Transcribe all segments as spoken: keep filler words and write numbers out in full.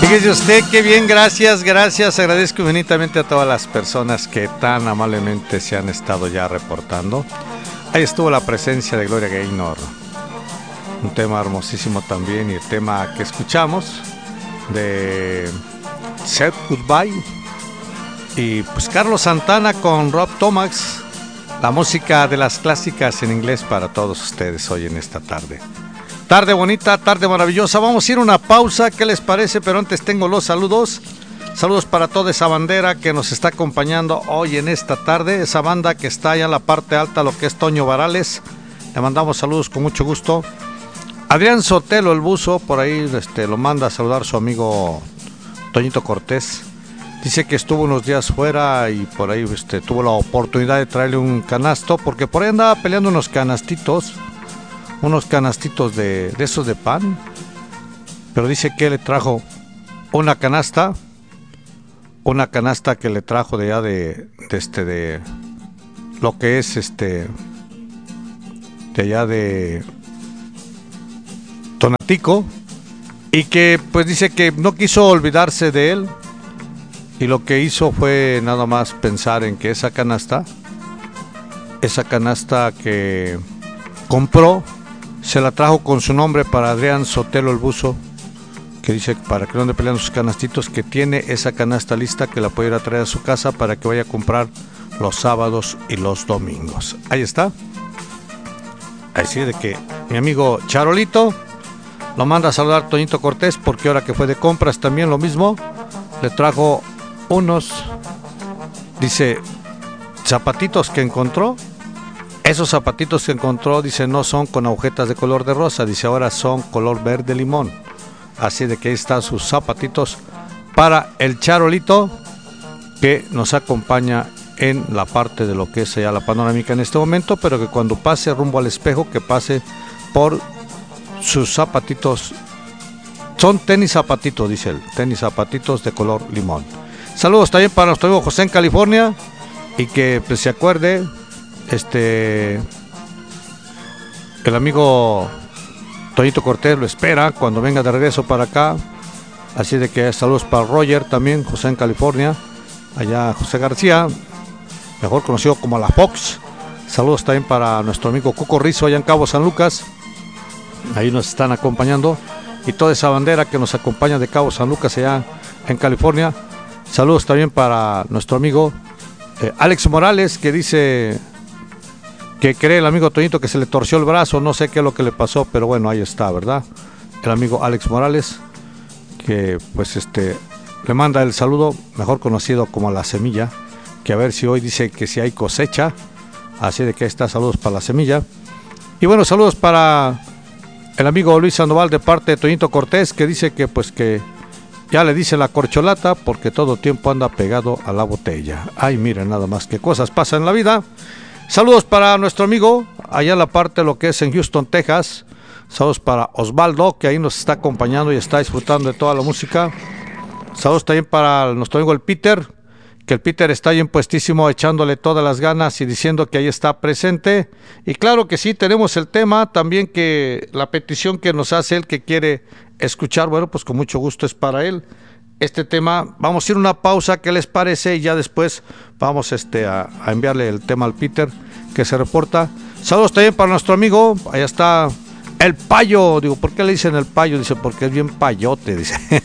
Fíjese usted qué bien, gracias, gracias. Agradezco infinitamente a todas las personas que tan amablemente se han estado ya reportando. Ahí estuvo la presencia de Gloria Gaynor. Un tema hermosísimo también, y el tema que escuchamos de Said Goodbye. Y pues Carlos Santana con Rob Thomas, la música de las clásicas en inglés para todos ustedes hoy en esta tarde. Tarde bonita, tarde maravillosa. Vamos a ir a una pausa, ¿qué les parece? Pero antes tengo los saludos. Saludos para toda esa bandera que nos está acompañando hoy en esta tarde. Esa banda que está allá en la parte alta, lo que es Toño Varales. Le mandamos saludos con mucho gusto. Adrián Sotelo, el buzo, por ahí este, lo manda a saludar su amigo Toñito Cortés. Dice que estuvo unos días fuera y por ahí este, tuvo la oportunidad de traerle un canasto, porque por ahí andaba peleando unos canastitos, unos canastitos de, de esos de pan. Pero dice que le trajo una canasta, una canasta que le trajo de allá de, de este, de lo que es este, de allá de Tonatico, y que pues dice que no quiso olvidarse de él. Y lo que hizo fue nada más pensar en que esa canasta, esa canasta que compró, se la trajo con su nombre para Adrián Sotelo el buzo, que dice que para que no ande peleando sus canastitos, que tiene esa canasta lista, que la puede ir a traer a su casa para que vaya a comprar los sábados y los domingos. Ahí está. Así de que mi amigo Charolito lo manda a saludar Toñito Cortés, porque ahora que fue de compras también lo mismo, le trajo unos, dice, zapatitos que encontró. Esos zapatitos que encontró, dice, no son con agujetas de color de rosa, dice, ahora son color verde limón. Así de que ahí están sus zapatitos para el Charolito, que nos acompaña en la parte de lo que es allá la panorámica en este momento, pero que cuando pase rumbo al espejo, que pase por sus zapatitos. Son tenis zapatitos, dice él, tenis zapatitos de color limón. Saludos también para nuestro amigo José en California, y que pues, se acuerde este el amigo Toñito Cortés lo espera cuando venga de regreso para acá. Así de que saludos para Roger también, José en California, allá José García, mejor conocido como la Fox. Saludos también para nuestro amigo Cuco Rizo allá en Cabo San Lucas, ahí nos están acompañando, y toda esa bandera que nos acompaña de Cabo San Lucas allá en California. Saludos también para nuestro amigo eh, Alex Morales, que dice que cree el amigo Toñito que se le torció el brazo, no sé qué es lo que le pasó, pero bueno, ahí está, ¿verdad? El amigo Alex Morales, que pues este le manda el saludo, mejor conocido como La Semilla, que a ver si hoy dice que si hay cosecha, así de que ahí está, saludos para La Semilla. Y bueno, saludos para el amigo Luis Sandoval de parte de Toñito Cortés, que dice que pues que ya le dice la corcholata porque todo tiempo anda pegado a la botella. Ay, miren nada más qué cosas pasan en la vida. Saludos para nuestro amigo allá en la parte de lo que es en Houston, Texas. Saludos para Osvaldo, que ahí nos está acompañando y está disfrutando de toda la música. Saludos también para nuestro amigo el Peter, que el Peter está bien puestísimo, echándole todas las ganas y diciendo que ahí está presente. Y claro que sí, tenemos el tema también, que la petición que nos hace él, que quiere escuchar, bueno, pues con mucho gusto es para él este tema. Vamos a ir a una pausa, ¿qué les parece? Y ya después vamos este, a, a enviarle el tema al Peter, que se reporta. Saludos también para nuestro amigo, allá está el Payo. Digo, ¿por qué le dicen el Payo? Dice, porque es bien payote, dice.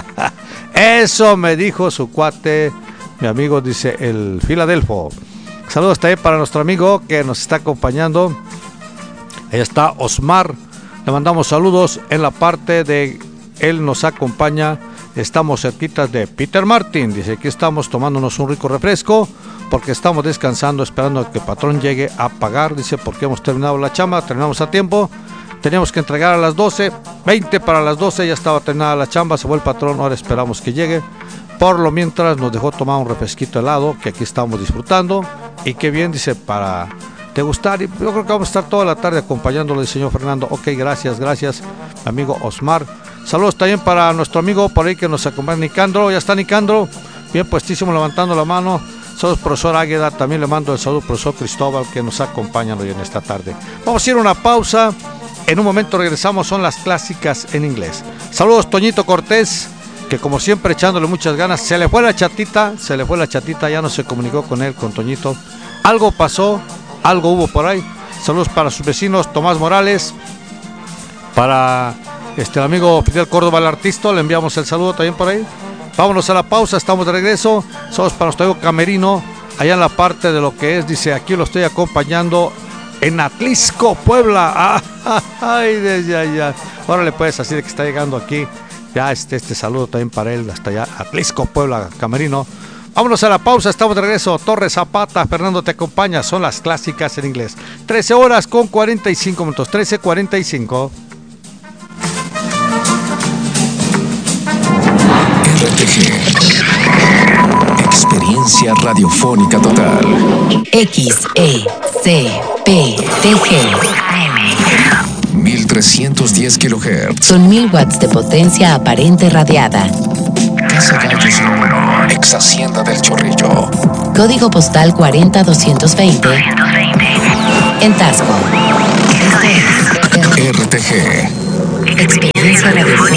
Eso me dijo su cuate, mi amigo, dice el Filadelfo. Saludos también para nuestro amigo que nos está acompañando. Ahí está Osmar. Le mandamos saludos en la parte de él nos acompaña. Estamos cerquitas de Peter Martin. Dice, aquí estamos tomándonos un rico refresco porque estamos descansando, esperando a que el patrón llegue a pagar. Dice, porque hemos terminado la chamba, terminamos a tiempo. Teníamos que entregar a las doce, veinte para las doce, ya estaba terminada la chamba, se fue el patrón, ahora esperamos que llegue. Por lo mientras nos dejó tomar un refresquito helado, que aquí estamos disfrutando. Y qué bien, dice, para degustar. Y yo creo que vamos a estar toda la tarde acompañándolo, el señor Fernando. Ok, gracias, gracias, amigo Osmar. Saludos también para nuestro amigo por ahí que nos acompaña, Nicandro. Ya está Nicandro, bien puestísimo, levantando la mano. Saludos, profesor Águeda. También le mando el saludo, profesor Cristóbal, que nos acompañan hoy en esta tarde. Vamos a ir a una pausa. En un momento regresamos, son las clásicas en inglés. Saludos, Toñito Cortés, que como siempre echándole muchas ganas. Se le fue la chatita, se le fue la chatita, ya no se comunicó con él, con Toñito. Algo pasó, algo hubo por ahí. Saludos para sus vecinos, Tomás Morales, para este el amigo Fidel Córdoba, el artista, le enviamos el saludo también por ahí. Vámonos a la pausa, estamos de regreso. Saludos para nuestro amigo Camerino, allá en la parte de lo que es, dice, aquí lo estoy acompañando en Atlisco, Puebla. Ah, ay, desde allá. Órale pues, así de que está llegando aquí. Ya este, este saludo también para él, hasta allá, Atlisco, Puebla, Camerino. Vámonos a la pausa, estamos de regreso. Torres Zapata, Fernando te acompaña, son las clásicas en inglés. trece horas con cuarenta y cinco minutos, trece cuarenta y cinco. R T G. Experiencia radiofónica total. X E C P T G. mil trescientos diez kilohertz. Son mil watts de potencia aparente radiada. Casa Gallos uno, ex Hacienda del Chorrillo. Código postal cuarenta doscientos veinte. En Tasco. R T G. Experiencia radiofónica.